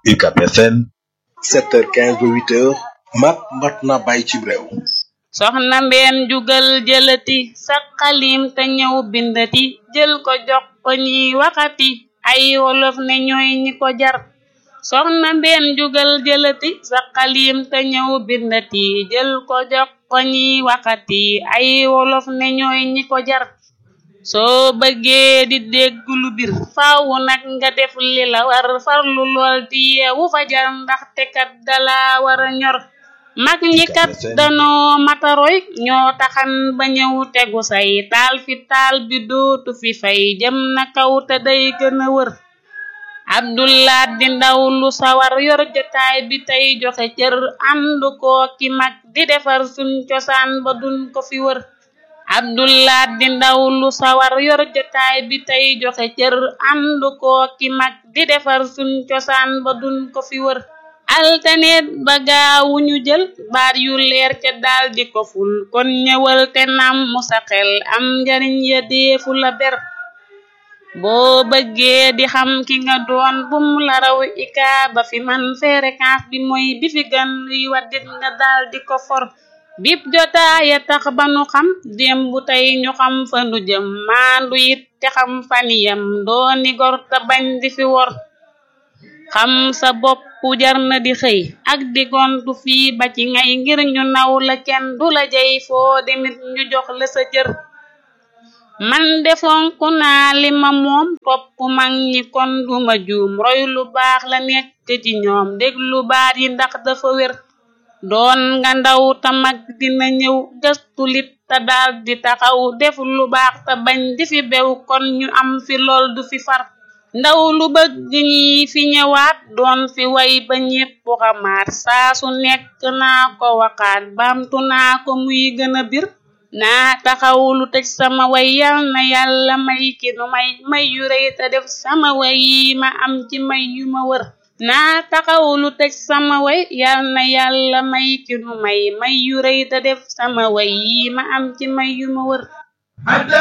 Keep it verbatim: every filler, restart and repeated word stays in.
U C A B F M sept heures quinze ba huit heures mat mat na bàyyi ci réew. soxna mbeen jugal jëlati sa xalim te ñëw bindati jël ko jox ko ñi waxati ay wolof ne ñooy ñi ko jar soxna mbeen jugal jëlati sa xalim te ñëw bindati jël ko jox ko ñi waxati ay wolof ne ñooy ñi ko jar soo bëggee di dégg lu bir faaw nag nga def li la war farlu lool di yeewu fajar ndaxte kat dala war a ñor mag ñi kat danoo mataroy ñoo taxan ba ñëw tegu say taal fi taal bi dootu fi fay jëm na kaw te day gën a wër Abdullah di ndaw lu sawar yor jotaay bi tey joxe cër ànd koo ki mag di defar suñ cosaan ba duñ ko fi wër Abdullah di ndaw lu sawar yor jotaay bi tey joxe cër ànd koo ki mag di defar suñ cosaan ba duñ ko fi wër altaneet ba gaawu ñu jël baat yu leer ca daal di ko ful kon ñëwal te nam mu sa xel am njariñ ya deefu la ber boo bëggee di xam ki nga doon bum la raw ika ba fi man fréquence bi mooy bi fi gën luy waddit nga daal di ko for bip jotaaya tax ba nu xam démb tey ñu xam fa nu jëm maandu it te xam faniyam dooni gor te bañ di fi wor xam sa bopp jar na di xëy ak di gontu fii ba ci ngay ngir ñu naw la kenn du la jey foo demit ñu jox la sa cër man defonku naa li ma moom topp mag ñi kon duma juum roy lu baax la nekk ci ñoom déglu baat yi ndax dafa wér doon nga ndaw ta mag dina ñëw gëstu lit te daal di taxaw def lu baax te bañ di fi bew kon ñu am fi lool du fi far ndaw lu bëgg ñi fi ñëwaat doon fi way ba ñépp xamaat saa su nekk naa ko waxaat baamtu naa ko muy gën a bir naa taxaw lu tëj sama way yal na yàlla may ki nu may may yu rëy te def sama way yi ma am ci may yu ma wër naa taxaw lu tëj sama way yal na yàlla may ki nu may may yu rëy te def sama way yi ma am ci may yu ma wër